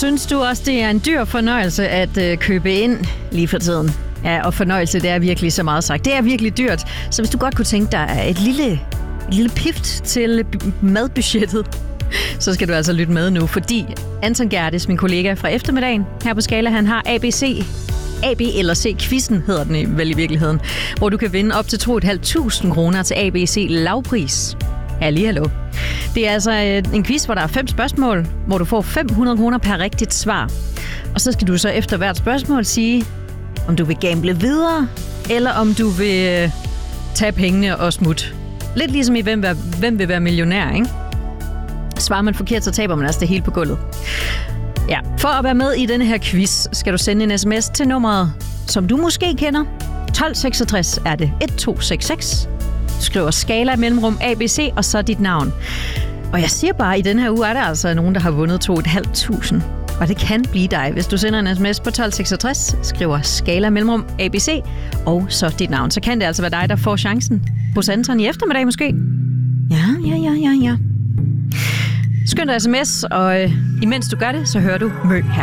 Synes du også, det er en dyr fornøjelse at købe ind lige for tiden? Ja, og fornøjelse, det er virkelig så meget sagt. Det er virkelig dyrt. Så hvis du godt kunne tænke dig et lille pift til madbudgettet, så skal du altså lytte med nu, fordi Anton Gerdes, min kollega fra eftermiddagen her på Skala, han har A, B eller C-quizzen, hedder den vel i virkeligheden, hvor du kan vinde op til 2.500 kroner til ABC lavpris. Hallo. Det er altså en quiz, hvor der er 5 spørgsmål, hvor du får 500 kroner per rigtigt svar. Og så skal du så efter hvert spørgsmål sige, om du vil gamble videre, eller om du vil tage pengene og smutte. Lidt ligesom i Hvem vil være millionær, ikke? Svarer man forkert, så taber man altså det hele på gulvet. Ja, for at være med i denne her quiz, skal du sende en sms til nummeret, som du måske kender. 1266 er det 1266. Du skriver Skala mellemrum ABC, og så dit navn. Og jeg siger bare, at i denne her uge er der altså nogen, der har vundet 2.500. Og det kan blive dig, hvis du sender en sms på 1266, skriver Skala mellemrum ABC, og så dit navn. Så kan det altså være dig, der får chancen hos Anton i eftermiddag måske. Ja. Skynd dig sms, og imens du gør det, så hører du Mø her.